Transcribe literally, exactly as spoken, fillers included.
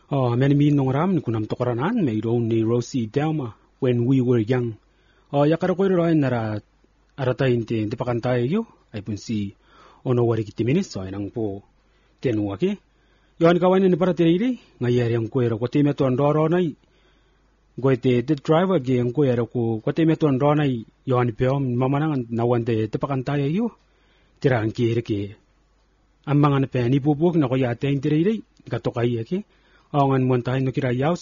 Oh, many mean nong ram kunam tokoranan made only Rosie Delma when we were young. Oh, yakara ko ro nara arata inte de pakantay yo ay pun si ono wari kitiminis so nang po tenuwa ke. Yon kawan ni para tiri ngayari ang kuero ko teme to ndoro nai. Goite the driver ge ang kuero ko ko teme to ndoro nai yon peom mamanang nawande de pakantay yo. Tira ang kire ke. Ang mga na pe ni bubuk na ko yate intiri gatokay ke. Awangan mo tayo no kira yaw